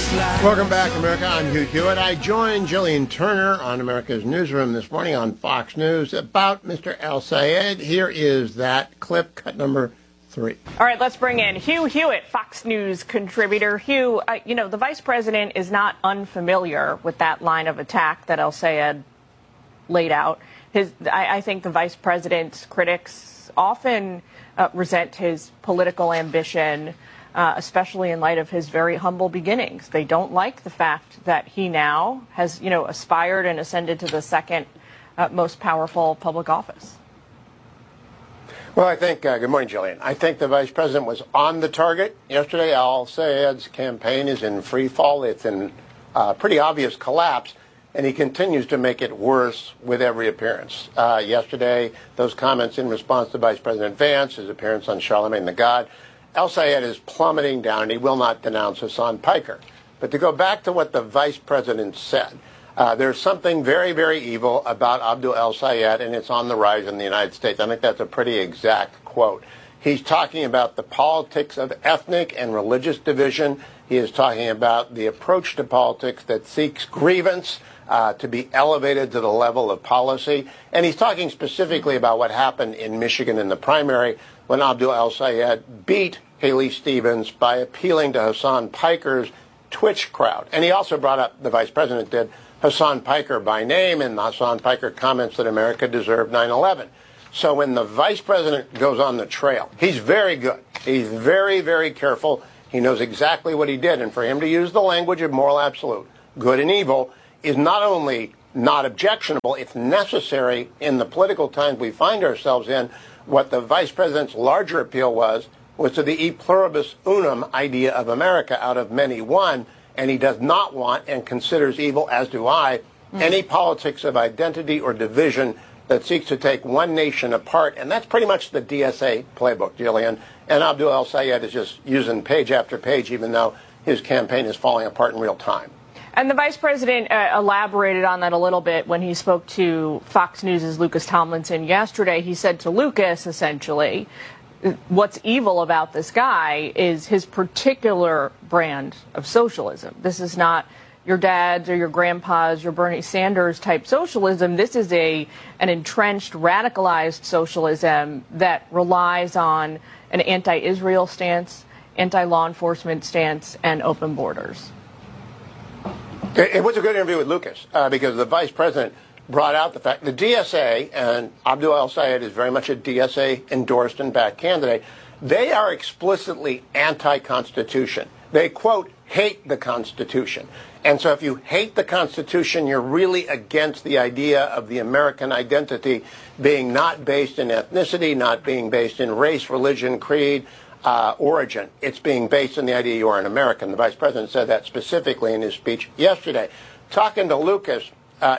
Welcome back, America. I'm Hugh Hewitt. I joined Jillian Turner on America's Newsroom this morning on Fox News about Mr. El-Sayed. Here is that clip, cut number 3. All right, let's bring in Hugh Hewitt, Fox News contributor. Hugh, the vice president is not unfamiliar with that line of attack that El-Sayed laid out. I think the vice president's critics often resent his political ambition, especially in light of his very humble beginnings. They don't like the fact that he now has, aspired and ascended to the second most powerful public office. Well, I think, good morning, Jillian. I think the vice president was on the target yesterday. El-Sayed's campaign is in free fall. It's in pretty obvious collapse, and he continues to make it worse with every appearance. Yesterday, those comments in response to Vice President Vance, his appearance on Charlemagne the God, El-Sayed is plummeting down, and he will not denounce Hassan Piker. But to go back to what the vice president said, there's something very, very evil about Abdul El-Sayed, and it's on the rise in the United States. I think that's a pretty exact quote. He's talking about the politics of ethnic and religious division. He is talking about the approach to politics that seeks grievance to be elevated to the level of policy. And he's talking specifically about what happened in Michigan in the primary when Abdul El-Sayed beat Haley Stevens by appealing to Hassan Piker's Twitch crowd. And he also brought up, the vice president did, Hassan Piker by name, and Hassan Piker comments that America deserved 9/11. So when the vice president goes on the trail, he's very good. He's very, very careful. He knows exactly what he did. And for him to use the language of moral absolute, good and evil, is not only not objectionable, it's necessary in the political times we find ourselves in. What the vice president's larger appeal was to the e pluribus unum idea of America, out of many one. And he does not want and considers evil, as do I, any politics of identity or division that seeks to take one nation apart. And that's pretty much the DSA playbook, Jillian. And Abdul El-Sayed is just using page after page, even though his campaign is falling apart in real time. And the vice president elaborated on that a little bit when he spoke to Fox News' Lucas Tomlinson yesterday. He said to Lucas, essentially, what's evil about this guy is his particular brand of socialism. This is not your dad's or your grandpa's, your Bernie Sanders type socialism. This is an entrenched, radicalized socialism that relies on an anti-Israel stance, anti-law enforcement stance, and open borders. It was a good interview with Lucas because the vice president brought out the fact the DSA, and Abdul El-Sayed is very much a DSA endorsed and backed candidate, they are explicitly anti-Constitution. They, quote, hate the Constitution. And so if you hate the Constitution, you're really against the idea of the American identity being not based in ethnicity, not being based in race, religion, creed, origin. It's being based in the idea you are an American. The vice president said that specifically in his speech yesterday. Talking to Lucas,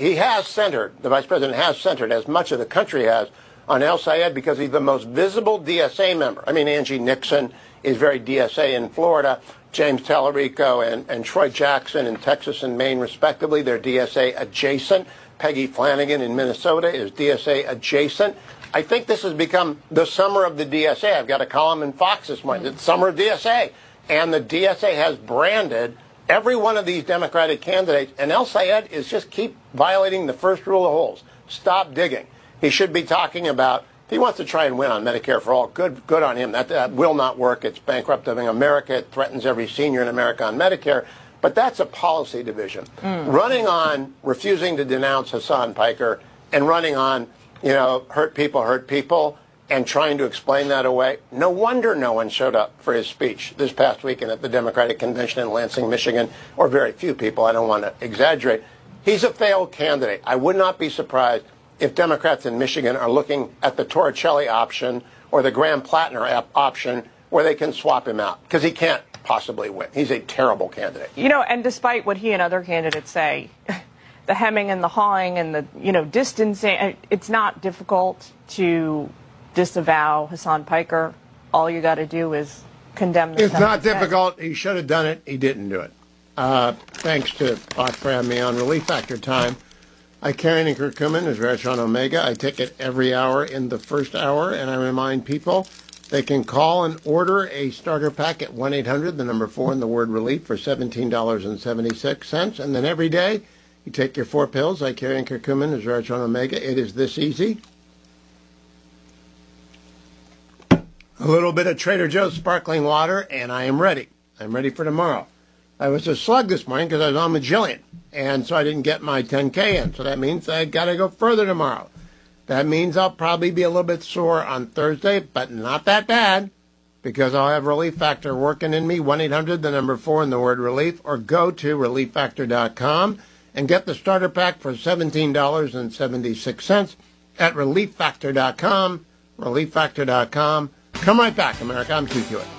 the vice president has centered, as much of the country has, on El-Sayed because he's the most visible DSA member. I mean, Angie Nixon is very DSA in Florida. James Tallarico and Troy Jackson in Texas and Maine, respectively, they're DSA adjacent. Peggy Flanagan in Minnesota is DSA adjacent. I think this has become the summer of the DSA. I've got a column in Fox this morning. It's summer of DSA. And the DSA has branded every one of these Democratic candidates, and El-Sayed is just keep violating the first rule of holes. Stop digging. He should be talking about, if he wants to try and win on Medicare for all, good on him. That will not work. It's bankrupting America. It threatens every senior in America on Medicare. But that's a policy division. Running on refusing to denounce Hassan Piker and running on, hurt people, and trying to explain that away. No wonder no one showed up for his speech this past weekend at the Democratic Convention in Lansing, Michigan, or very few people. I don't want to exaggerate. He's a failed candidate. I would not be surprised if Democrats in Michigan are looking at the Torricelli option or the Graham Plattner option where they can swap him out because he can't possibly win. He's a terrible candidate. And despite what he and other candidates say, the hemming and the hawing and the, distancing, it's not difficult to disavow Hassan Piker. All you got to do is condemn the It's not difficult. He should have done it. He didn't do it. Thanks to Fox for having me on Relief Factor Time. I carry an curcumin, as Reshan Omega. I take it every hour in the first hour, and I remind people They can call and order a starter pack at 1-800, the number 4 and the word relief for $17.76. And then every day, you take your 4 pills, Icarian, curcumin, Zeratron Omega. It is this easy. A little bit of Trader Joe's sparkling water, and I am ready. I'm ready for tomorrow. I was a slug this morning because I was on Magellan, and so I didn't get my 10K in. So that means I got to go further tomorrow. That means I'll probably be a little bit sore on Thursday, but not that bad, because I'll have Relief Factor working in me. 1-800, the number 4 and the word relief, or go to ReliefFactor.com and get the starter pack for $17.76 at ReliefFactor.com. ReliefFactor.com. Come right back, America. I'm Keith Hewitt.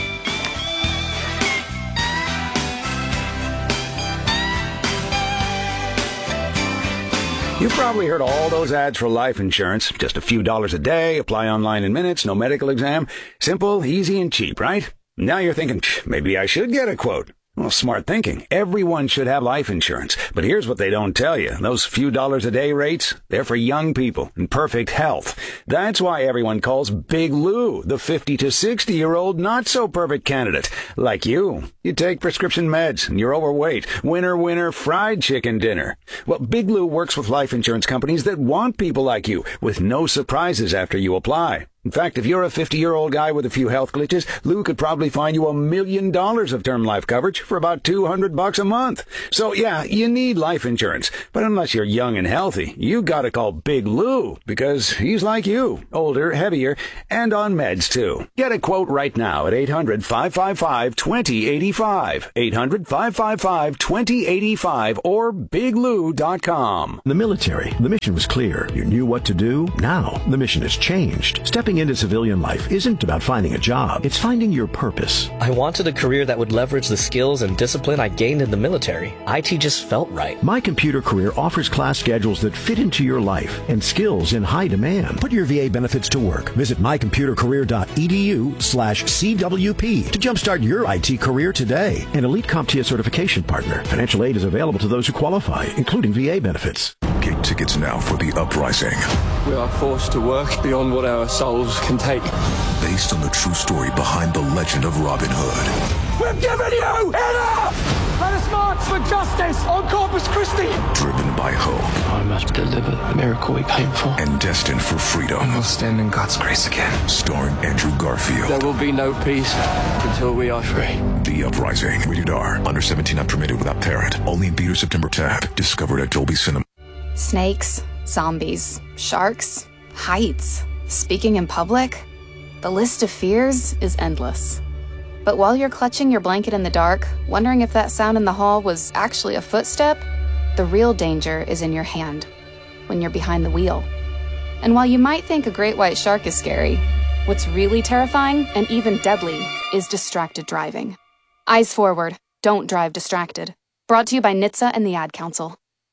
You've probably heard all those ads for life insurance. Just a few dollars a day, apply online in minutes, no medical exam. Simple, easy, and cheap, right? Now you're thinking, maybe I should get a quote. Well, smart thinking. Everyone should have life insurance. But here's what they don't tell you. Those few dollars a day rates, they're for young people in perfect health. That's why everyone calls Big Lou the 50 to 60-year-old not-so-perfect candidate. Like you. You take prescription meds and you're overweight. Winner, winner, fried chicken dinner. Well, Big Lou works with life insurance companies that want people like you with no surprises after you apply. In fact, if you're a 50-year-old guy with a few health glitches, Lou could probably find you $1 million of term life coverage for about $200 a month. So yeah, you need life insurance. But unless you're young and healthy, you gotta call Big Lou, because he's like you, older, heavier, and on meds too. Get a quote right now at 800-555-2085. 800-555-2085 or biglou.com. The military, the mission was clear. You knew what to do. Now, the mission has changed. Stepping into civilian life isn't about finding a job. It's finding your purpose. I wanted a career that would leverage the skills and discipline I gained in the military. IT just felt right. My Computer Career offers class schedules that fit into your life and skills in high demand. Put your VA benefits to work. Visit mycomputercareer.edu/CWP to jumpstart your IT career today. An elite CompTIA certification partner. Financial aid is available to those who qualify, including VA benefits. Get tickets now for The Uprising. We are forced to work beyond what our souls can take. Based on the true story behind the legend of Robin Hood. We've given you enough! Let us march for justice on Corpus Christi! Driven by hope. I must deliver the miracle we came for. And destined for freedom. And we'll stand in God's grace again. Starring Andrew Garfield. There will be no peace until we are free. The Uprising. Rated R. Under 17 not permitted without parent. Only in theaters September 10th. Discovered at Dolby Cinema. Snakes, zombies, sharks, heights, speaking in public. The list of fears is endless. But while you're clutching your blanket in the dark, wondering if that sound in the hall was actually a footstep, the real danger is in your hand, when you're behind the wheel. And while you might think a great white shark is scary, what's really terrifying and even deadly is distracted driving. Eyes forward, don't drive distracted. Brought to you by NHTSA and the Ad Council.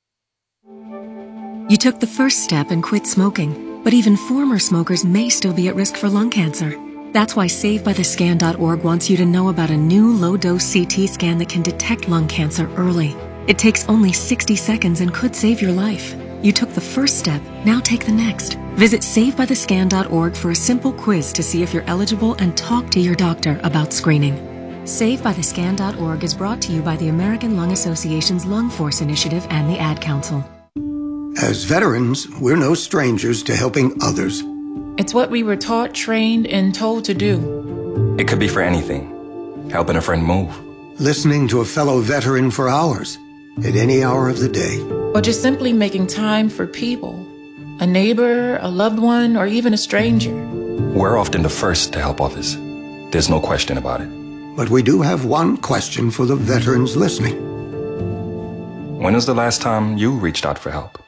You took the first step and quit smoking, but even former smokers may still be at risk for lung cancer. That's why SaveByTheScan.org wants you to know about a new low-dose CT scan that can detect lung cancer early. It takes only 60 seconds and could save your life. You took the first step, now take the next. Visit SaveByTheScan.org for a simple quiz to see if you're eligible and talk to your doctor about screening. SaveByTheScan.org is brought to you by the American Lung Association's Lung Force Initiative and the Ad Council. As veterans, we're no strangers to helping others. It's what we were taught, trained, and told to do. It could be for anything. Helping a friend move. Listening to a fellow veteran for hours, at any hour of the day. Or just simply making time for people. A neighbor, a loved one, or even a stranger. We're often the first to help others. There's no question about it. But we do have one question for the veterans listening. When was the last time you reached out for help?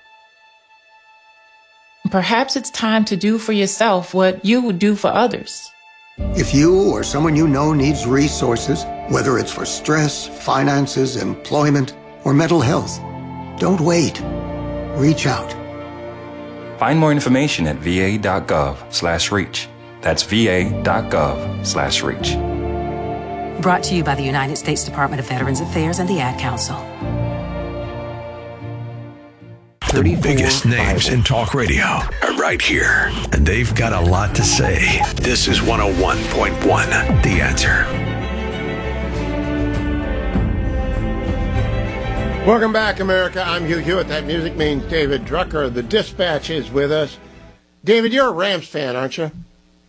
Perhaps it's time to do for yourself what you would do for others. If you or someone you know needs resources, whether it's for stress, finances, employment, or mental health, don't wait. Reach out. Find more information at va.gov/reach. That's va.gov/reach. Brought to you by the United States Department of Veterans Affairs and the Ad Council. The biggest names in talk radio are right here, and they've got a lot to say. This is 101.1 The Answer. Welcome back, America. I'm Hugh Hewitt. That music means David Drucker. The Dispatch is with us. David, you're a Rams fan, aren't you?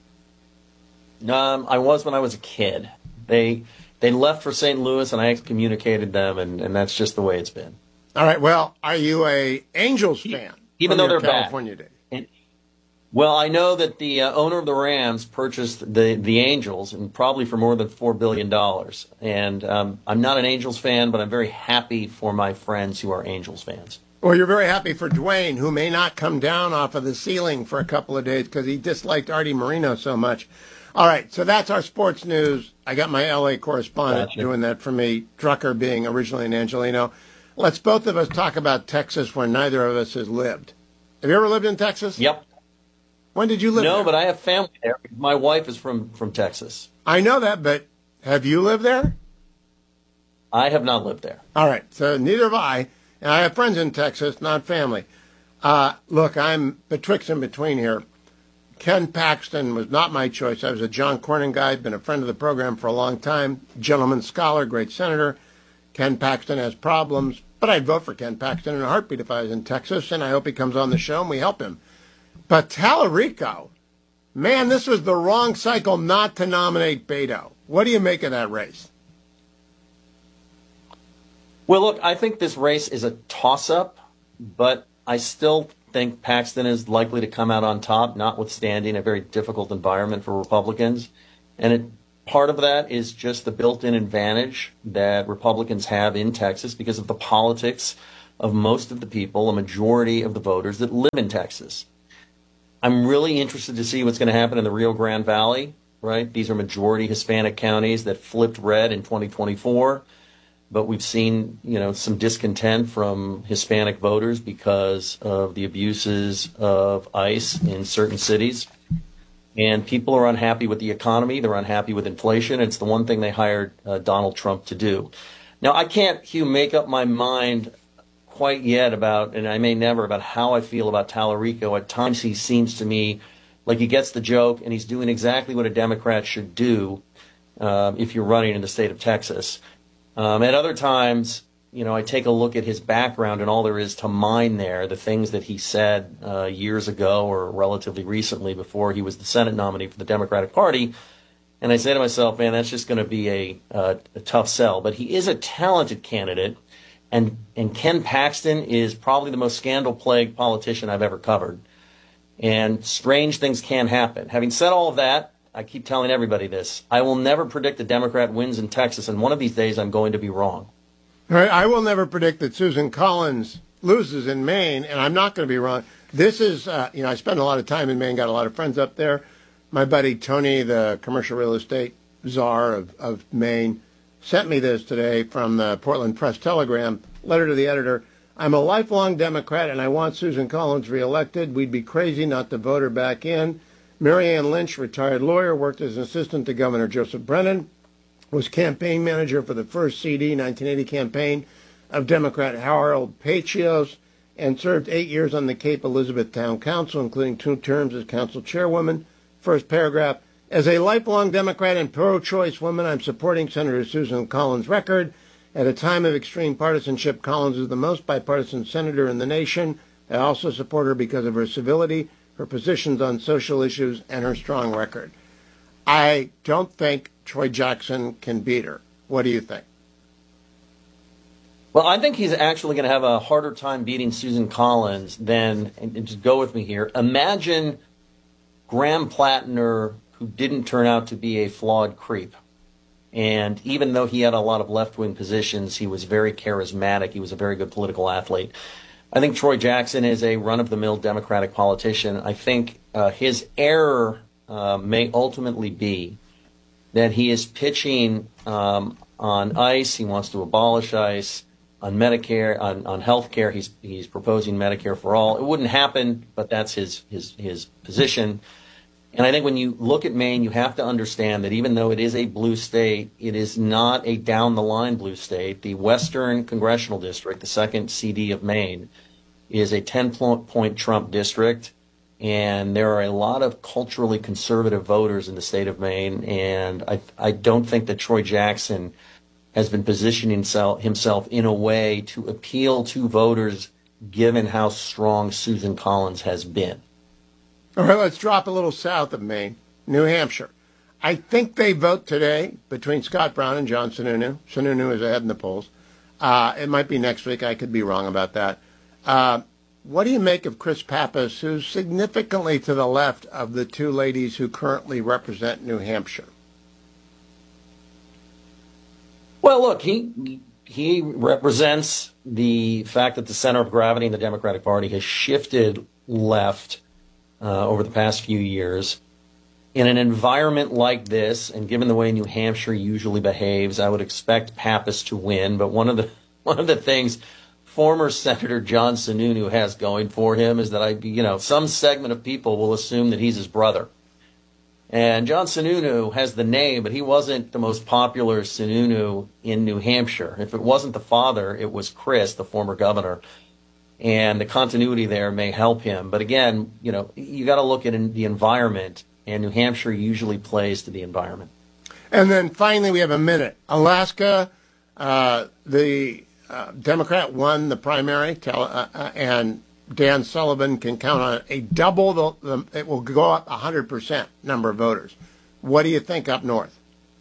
I was when I was a kid. They left for St. Louis, and I excommunicated them, and that's just the way it's been. All right. Well, are you a Angels fan? Even though they're California bad. Day? Well, I know that the owner of the Rams purchased the Angels, and probably for more than $4 billion. And I'm not an Angels fan, but I'm very happy for my friends who are Angels fans. Well, you're very happy for Dwayne, who may not come down off of the ceiling for a couple of days because he disliked Artie Moreno so much. All right, so that's our sports news. I got my L.A. correspondent doing that for me, Drucker being originally an Angelino. Let's both of us talk about Texas, where neither of us has lived. Have you ever lived in Texas? Yep. When did you live there? No, but I have family there. My wife is from Texas. I know that, but have you lived there? I have not lived there. All right, so neither have I. And I have friends in Texas, not family. Look, I'm betwixt and between here. Ken Paxton was not my choice. I was a John Cornyn guy, been a friend of the program for a long time, gentleman scholar, great senator. Ken Paxton has problems, but I'd vote for Ken Paxton in a heartbeat if I was in Texas, and I hope he comes on the show and we help him. But Tallarico, man, this was the wrong cycle not to nominate Beto. What do you make of that race? Well, look, I think this race is a toss-up, but I still think Paxton is likely to come out on top, notwithstanding a very difficult environment for Republicans. And part of that is just the built-in advantage that Republicans have in Texas because of the politics of most of the people, a majority of the voters that live in Texas. I'm really interested to see what's going to happen in the Rio Grande Valley, right? These are majority Hispanic counties that flipped red in 2024. But we've seen, some discontent from Hispanic voters because of the abuses of ICE in certain cities. And people are unhappy with the economy. They're unhappy with inflation. It's the one thing they hired Donald Trump to do. Now, I can't, Hugh, make up my mind quite yet about, and I may never, about how I feel about Tallarico. At times he seems to me like he gets the joke and he's doing exactly what a Democrat should do if you're running in the state of Texas. At other times, I take a look at his background and all there is to mine there, the things that he said years ago or relatively recently before he was the Senate nominee for the Democratic Party. And I say to myself, man, that's just going to be a tough sell. But he is a talented candidate. And Ken Paxton is probably the most scandal-plagued politician I've ever covered. And strange things can happen. Having said all of that, I keep telling everybody this. I will never predict a Democrat wins in Texas, and one of these days I'm going to be wrong. All right, I will never predict that Susan Collins loses in Maine, and I'm not going to be wrong. This is, I spend a lot of time in Maine, got a lot of friends up there. My buddy Tony, the commercial real estate czar of Maine, sent me this today from the Portland Press-Telegram, letter to the editor. I'm a lifelong Democrat, and I want Susan Collins reelected. We'd be crazy not to vote her back in. Marianne Lynch, retired lawyer, worked as an assistant to Governor Joseph Brennan, was campaign manager for the first CD 1980 campaign of Democrat Harold Pachios, and served 8 years on the Cape Elizabeth Town Council, including 2 terms as council chairwoman. First paragraph, as a lifelong Democrat and pro-choice woman, I'm supporting Senator Susan Collins' record. At a time of extreme partisanship, Collins is the most bipartisan senator in the nation. I also support her because of her civility, her positions on social issues, and her strong record. I don't think Troy Jackson can beat her. What do you think? Well, I think he's actually going to have a harder time beating Susan Collins than, and just go with me here, imagine Graham Plattner, who didn't turn out to be a flawed creep. And even though he had a lot of left-wing positions, he was very charismatic. He was a very good political athlete. I think Troy Jackson is a run-of-the-mill Democratic politician. I think his error may ultimately be that he is pitching on ICE. He wants to abolish ICE. On Medicare, on health care, he's proposing Medicare for all. It wouldn't happen, but that's his position. And I think when you look at Maine, you have to understand that even though it is a blue state, it is not a down-the-line blue state. The Western Congressional District, the second CD of Maine, is a 10-point Trump district, and there are a lot of culturally conservative voters in the state of Maine, and I don't think that Troy Jackson has been positioning himself in a way to appeal to voters given how strong Susan Collins has been. All right, let's drop a little south of Maine, New Hampshire. I think they vote today between Scott Brown and John Sununu. Sununu is ahead in the polls. It might be next week. I could be wrong about that. What do you make of Chris Pappas, who's significantly to the left of the two ladies who currently represent New Hampshire? Well, look, he represents the fact that the center of gravity in the Democratic Party has shifted left over the past few years. In an environment like this, and given the way New Hampshire usually behaves, I would expect Pappas to win. But one of the things former Senator John Sununu has going for him is that some segment of people will assume that he's his brother. And John Sununu has the name, but he wasn't the most popular Sununu in New Hampshire. If it wasn't the father, it was Chris, the former governor. And the continuity there may help him. But again, you got to look at the environment, and New Hampshire usually plays to the environment. And then finally, we have a minute. Alaska, the Democrat won the primary, and Dan Sullivan can count on a double it will go up 100% number of voters. What do you think up north?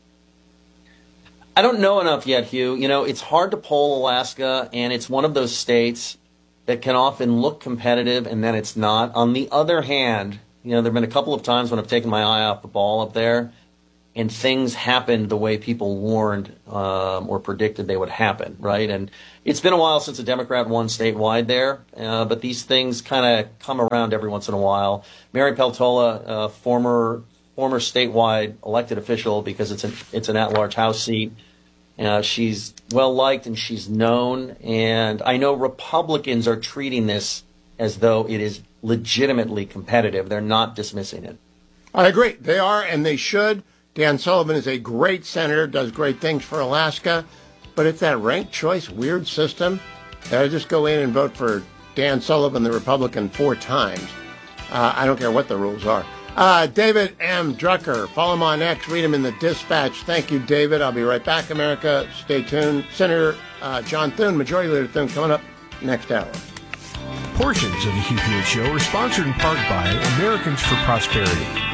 I don't know enough yet, Hugh. It's hard to poll Alaska, and it's one of those states that can often look competitive, and then it's not. On the other hand, there have been a couple of times when I've taken my eye off the ball up there, and things happened the way people warned or predicted they would happen, right? And it's been a while since a Democrat won statewide there, but these things kind of come around every once in a while. Mary Peltola, former statewide elected official, because it's an at-large House seat. She's well-liked and she's known, and I know Republicans are treating this as though it is legitimately competitive. They're not dismissing it. I agree. They are, and they should. Dan Sullivan is a great senator, does great things for Alaska, but it's that ranked choice weird system. I just go in and vote for Dan Sullivan, the Republican, 4 times. I don't care what the rules are. David M. Drucker, follow him on X, read him in the Dispatch. Thank you, David. I'll be right back, America. Stay tuned. Senator John Thune, Majority Leader Thune, coming up next hour. Portions of the Hugh Hewitt Show are sponsored in part by Americans for Prosperity.